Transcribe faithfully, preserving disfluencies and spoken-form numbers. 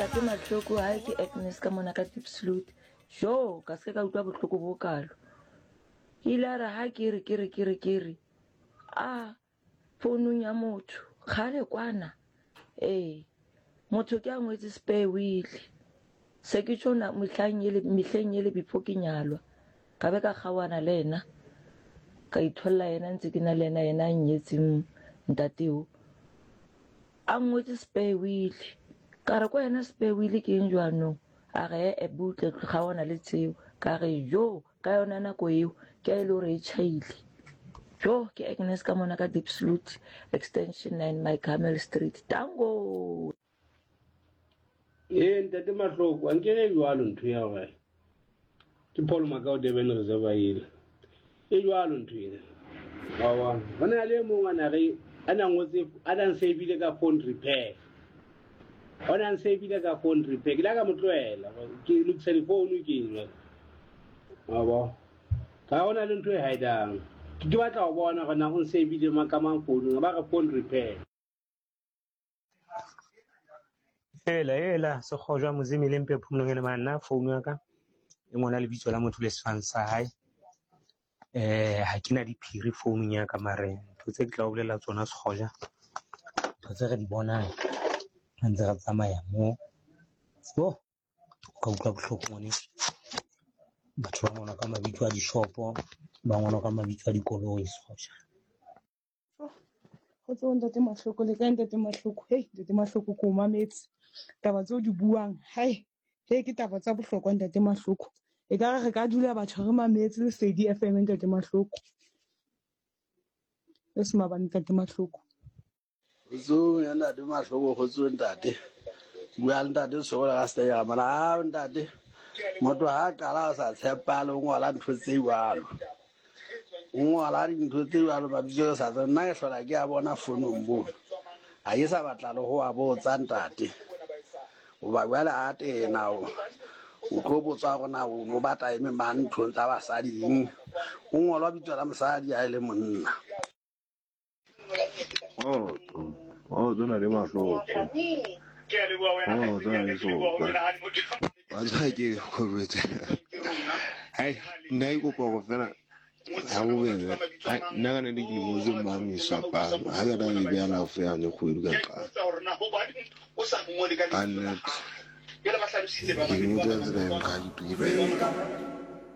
ntate Mahloko ha ke Agnes ka mona ka Tipsleuth jo ka se ka utlwa bohloko bo kalo ilara ha ke re ke re ke re ke re a founung ya motho khale kwana eh motho ke a ngwetse spare wheel se ke tsona mohleng ele mehleng ele before ke nyalwa ka be ka khawana lena ka itholla yena ntse ke na lena yena nyetseng ntateo a ngwetse spare wheel ka re kwa yena spare wheel ke njwano a re e butle khawana le tseo ka re jo ka yona nako eo ke ile re chaile jo ke Agnes ka mona ka Tipsleuth extension nine my Camel Street tango eh ntate Mahloko an kere jwalo ntho ya hore ke Paul Makau Durban Reservoir ile e jwalo ntho ena wa bona le mongwe ana re ana ngotse ana nsebile ka phone repair ona nsebile ka phone repair ke la ka motloela ke lokisa di phone ke ile wa ka ona le ntho e haidang ke batla go bona gona go nsebile makama phone ba ka phone repair Ela ela se khojwa muzimi le mpe phumulong le mana phone ya ka e ngona le bitso la motho le sefang sa hae eh ha kena diphiri phone ya ka mare ntho tse ke tla o bolela tsona se khoja ntho tse re di bonang ntse re tsamaya mo so ka utlwa bohloko ngone batho ba ngona ka mabitso a dishopo ba ngona ka mabitso a dikoloi se khoja go tso ntate Mahloko le ka ntate Mahloko hey ntate Mahloko ko mametse taba tso di buang hai he ke taba tsa bohlokwa ntate Mahloko e ka re ka dula batho re mametse le Sedi F M ntate Mahloko le sma ba ntate Mahloko zo ya ntate Mahloko go tso ntate bua ntate so la sta ya mara ntate motho ha kala sa tshepa le ngola ntho tse iwalo ngola dintho tse iwalo ba ditso sa nna ke hlola ke a bona founung bo a isa batla le go a botsa ntate o ba bua le a tena o o tlo botsa gona o mo batla eme man ntho tsa basadi o ngola bitso la mosadi a ile monna oh oh dona le Mahloko oh dona le so ba tla ke go botsa hai nna go go fela ha o bebe nna kana le ke mo zo mami sa pa ha ga le bya la fe ane go iruka ka ana ke mo tsa tsa ka di